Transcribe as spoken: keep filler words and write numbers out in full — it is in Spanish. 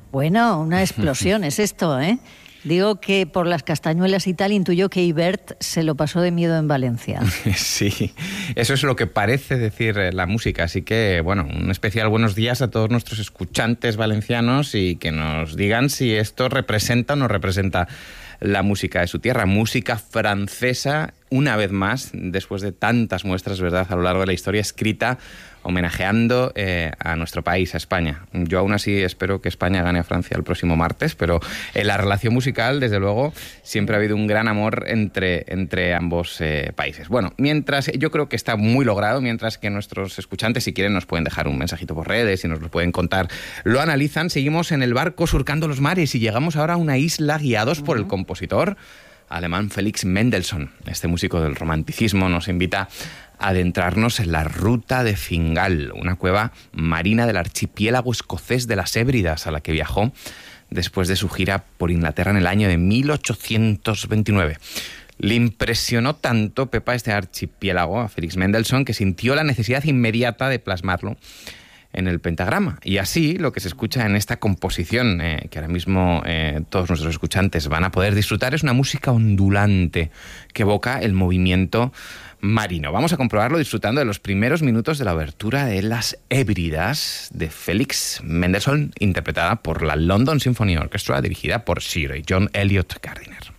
Bueno, una explosión es esto, ¿eh? Digo que por las castañuelas y tal intuyo que Ibert se lo pasó de miedo en Valencia. Sí, eso es lo que parece decir la música. Así que, bueno, un especial buenos días a todos nuestros escuchantes valencianos y que nos digan si esto representa o no representa la música de su tierra. Música francesa, una vez más, después de tantas muestras, ¿verdad?, a lo largo de la historia, escrita homenajeando eh, a nuestro país, a España. Yo aún así espero que España gane a Francia el próximo martes, pero en la relación musical, desde luego, siempre ha habido un gran amor entre, entre ambos eh, países. Bueno, mientras yo creo que está muy logrado, mientras que nuestros escuchantes, si quieren, nos pueden dejar un mensajito por redes y nos lo pueden contar, lo analizan, seguimos en el barco surcando los mares y llegamos ahora a una isla guiados por el compositor alemán Felix Mendelssohn. Este músico del romanticismo nos invita a adentrarnos en la Ruta de Fingal, una cueva marina del archipiélago escocés de las Hébridas, a la que viajó después de su gira por Inglaterra en el año de mil ochocientos veintinueve. Le impresionó tanto, Pepa, este archipiélago a Felix Mendelssohn, que sintió la necesidad inmediata de plasmarlo en el pentagrama. Y así, lo que se escucha en esta composición, eh, que ahora mismo eh, todos nuestros escuchantes van a poder disfrutar, es una música ondulante que evoca el movimiento marino. Vamos a comprobarlo disfrutando de los primeros minutos de la obertura de Las Hébridas de Felix Mendelssohn, interpretada por la London Symphony Orchestra, dirigida por Sir John Eliot Gardiner.